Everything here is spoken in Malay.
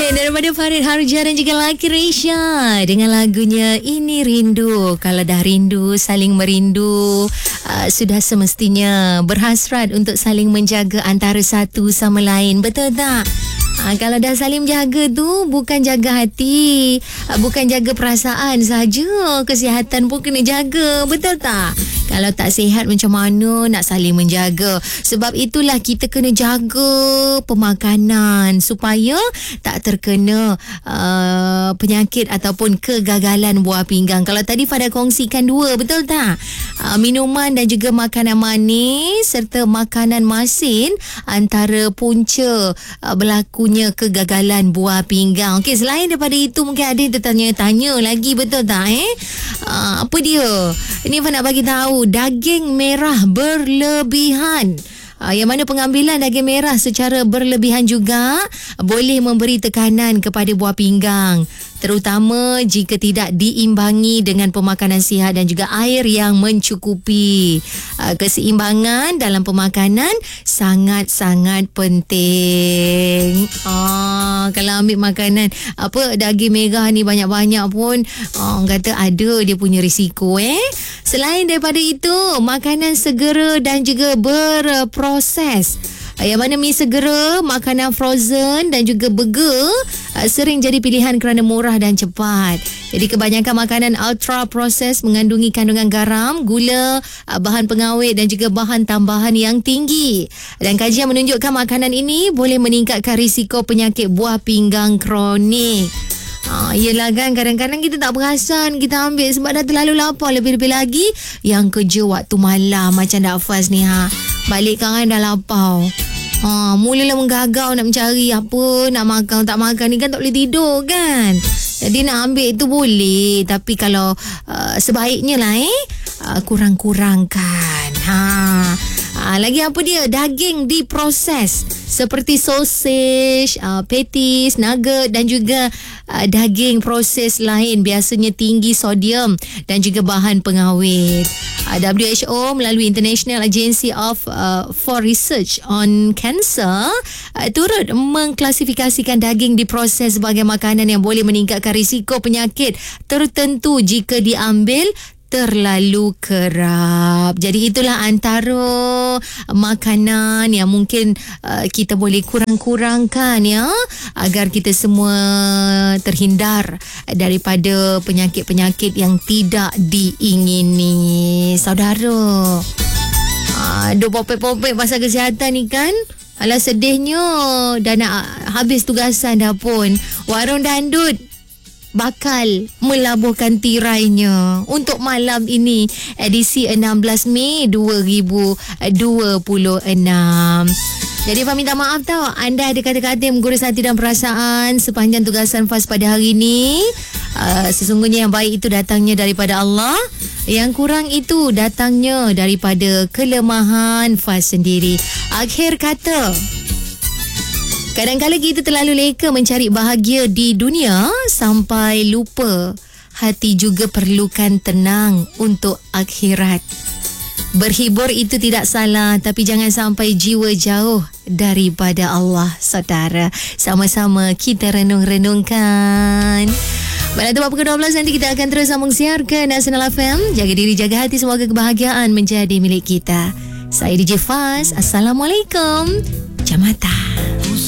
Daripada Farid Harja dan juga Laki Risha dengan lagunya Ini Rindu. Kalau dah rindu, saling merindu, sudah semestinya berhasrat untuk saling menjaga antara satu sama lain. Betul tak? Kalau dah saling jaga tu bukan jaga hati, bukan jaga perasaan saja, kesihatan pun kena jaga. Betul tak? Kalau tak sihat macam mana nak saling menjaga? Sebab itulah kita kena jaga pemakanan supaya tak terkena penyakit ataupun kegagalan buah pinggang. Kalau tadi Fada kongsikan dua, betul tak? Minuman dan juga makanan manis serta makanan masin antara punca berlakunya kegagalan buah pinggang. Okey, selain daripada itu mungkin ada yang tertanya-tanya lagi, betul tak apa dia? Ini Fada nak bagi tahu, daging merah berlebihan. Yang mana pengambilan daging merah secara berlebihan juga boleh memberi tekanan kepada buah pinggang, terutama jika tidak diimbangi dengan pemakanan sihat dan juga air yang mencukupi. Keseimbangan dalam pemakanan sangat-sangat penting. Kalau ambil makanan daging merah ni banyak-banyak pun kata ada dia punya risiko. Selain daripada itu, makanan segera dan juga berproses. Yang mana mi segera, makanan frozen dan juga burger sering jadi pilihan kerana murah dan cepat. Jadi kebanyakan makanan ultra proses mengandungi kandungan garam, gula, bahan pengawet dan juga bahan tambahan yang tinggi. Dan kajian menunjukkan makanan ini boleh meningkatkan risiko penyakit buah pinggang kronik. Yelah kan, kadang-kadang kita tak perasan kita ambil sebab dah terlalu lapar. Lebih-lebih lagi yang kerja waktu malam macam Dafaz ni balik kan dah lapar. Mulalah menggagau nak mencari apa nak makan, tak makan ni kan tak boleh tidur kan. Jadi nak ambil itu boleh, tapi kalau sebaiknya lah kurang-kurangkan. Lagi apa dia? Daging diproses seperti sosis, patties, nugget dan juga daging proses lain biasanya tinggi sodium dan juga bahan pengawet. WHO melalui International Agency for Research on Cancer turut mengklasifikasikan daging diproses sebagai makanan yang boleh meningkatkan risiko penyakit tertentu jika diambil terlalu kerap. Jadi itulah antara makanan yang mungkin kita boleh kurang-kurangkan agar kita semua terhindar daripada penyakit-penyakit yang tidak diingini. Saudara, duk popek-popek pasal kesihatan ni kan. Alah, sedihnya dah nak habis tugasan dah pun. Warung Dandut bakal melabuhkan tirainya untuk malam ini, edisi 16 Mei 2026. Jadi Fah minta maaf tau, anda ada kata-kata yang menggurus hati dan perasaan sepanjang tugasan Faz pada hari ini. Sesungguhnya yang baik itu datangnya daripada Allah, yang kurang itu datangnya daripada kelemahan Faz sendiri. Akhir kata, kadang-kadang kita terlalu leka mencari bahagia di dunia sampai lupa hati juga perlukan tenang untuk akhirat. Berhibur itu tidak salah, tapi jangan sampai jiwa jauh daripada Allah, saudara. Sama-sama kita renung-renungkan. Pada pukul 12 nanti kita akan terus sambung siar ke Nasional FM. Jaga diri, jaga hati, semoga kebahagiaan menjadi milik kita. Saya DJ Faz. Assalamualaikum. Jamata.